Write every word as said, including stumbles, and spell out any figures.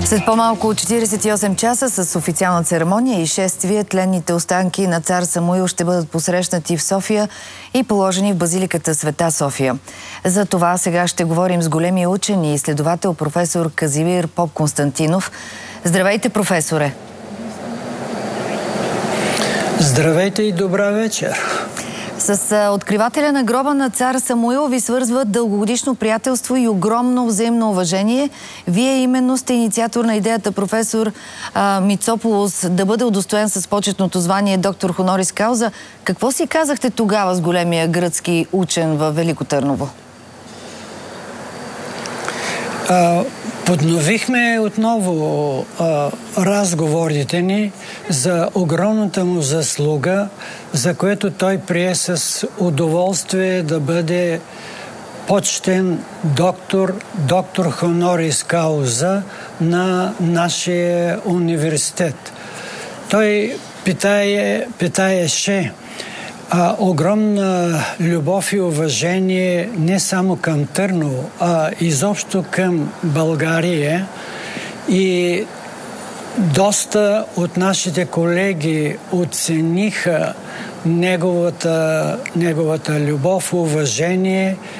След по-малко от четиридесет и осем часа с официална церемония и шествие, тленните останки на цар Самуил ще бъдат посрещнати в София и положени в базиликата Света София. За това сега ще говорим с големия учен и изследовател професор Казимир Попконстантинов. Здравейте, професоре! Здравейте и добра вечер! С откривателя на гроба на цар Самуил ви свързват дългогодишно приятелство и огромно взаимно уважение. Вие именно сте инициатор на идеята професор а, Мицополос да бъде удостоен с почетното звание доктор хонорис кауза. Какво си казахте тогава с големия гръцки учен във Велико Търново? А, подновихме отново а, разговорите ни за огромната му заслуга, за което той прие с удоволствие да бъде почтен доктор, доктор хонорис кауза на нашия университет. Той питае, питаеше а, огромна любов и уважение не само към Търново, а изобщо към България. И доста от нашите колеги оцениха неговата, неговата любов, уважение